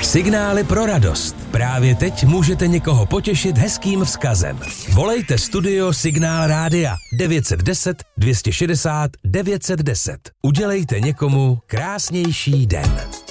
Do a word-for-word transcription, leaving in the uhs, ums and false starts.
Signály pro radost. Právě teď můžete někoho potěšit hezkým vzkazem. Volejte studio Signál Rádia devět set deset dvě stě šedesát devět set deset. Udělejte někomu krásnější den.